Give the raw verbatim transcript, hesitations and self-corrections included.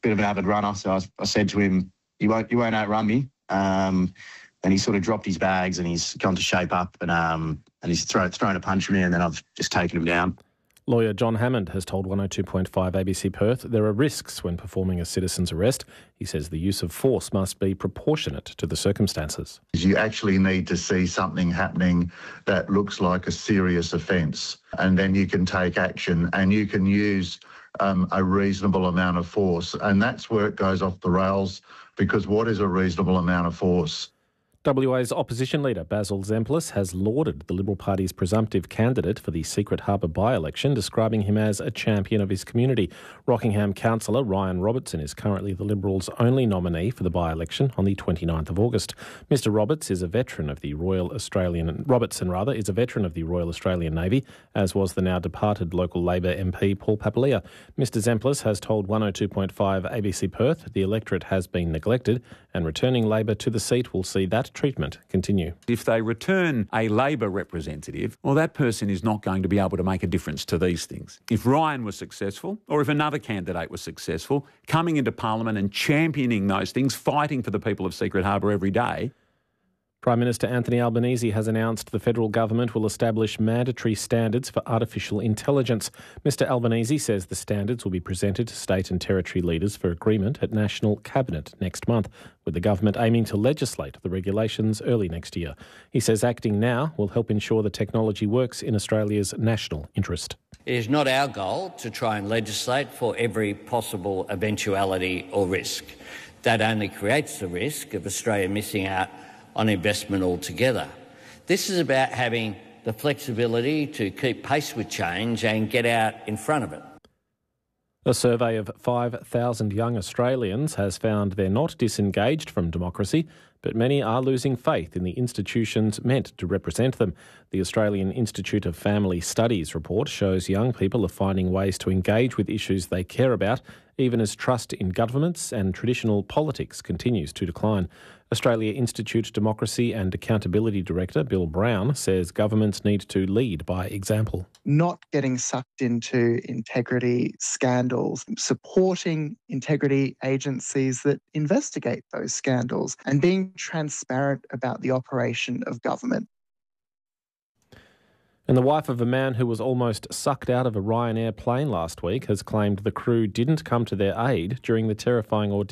bit of an avid runner, so I, was, I said to him, you won't, you won't outrun me. Um, and he sort of dropped his bags and he's gone to shape up and um, and he's thrown, thrown a punch at me and then I've just taken him down. Lawyer John Hammond has told one oh two point five A B C Perth there are risks when performing a citizen's arrest. He says the use of force must be proportionate to the circumstances. You actually need to see something happening that looks like a serious offence, and then you can take action and you can use um, a reasonable amount of force. And that's where it goes off the rails, because what is a reasonable amount of force? W A's opposition leader Basil Zemplis has lauded the Liberal Party's presumptive candidate for the Secret Harbour by-election, describing him as a champion of his community. Rockingham councillor Ryan Robertson is currently the Liberals' only nominee for the by-election on the twenty-ninth of August. Mister Roberts is a veteran of the Royal Australian Robertson rather is a veteran of the Royal Australian Navy, as was the now departed local Labor M P Paul Papalia. Mister Zemplis has told one oh two point five A B C Perth the electorate has been neglected, and returning Labor to the seat will see that treatment continue. If they return a Labor representative, well, that person is not going to be able to make a difference to these things. If Ryan was successful, or if another candidate was successful, coming into Parliament and championing those things, fighting for the people of Secret Harbour every day. Prime Minister Anthony Albanese has announced the federal government will establish mandatory standards for artificial intelligence. Mister Albanese says the standards will be presented to state and territory leaders for agreement at National Cabinet next month, with the government aiming to legislate the regulations early next year. He says acting now will help ensure the technology works in Australia's national interest. It is not our goal to try and legislate for every possible eventuality or risk. That only creates the risk of Australia missing out on investment altogether. This is about having the flexibility to keep pace with change and get out in front of it. A survey of five thousand young Australians has found they're not disengaged from democracy, but many are losing faith in the institutions meant to represent them. The Australian Institute of Family Studies report shows young people are finding ways to engage with issues they care about, even as trust in governments and traditional politics continues to decline. Australia Institute Democracy and Accountability Director Bill Brown says governments need to lead by example. Not getting sucked into integrity scandals, supporting integrity agencies that investigate those scandals, and being transparent about the operation of government. And the wife of a man who was almost sucked out of a Ryanair plane last week has claimed the crew didn't come to their aid during the terrifying ordeal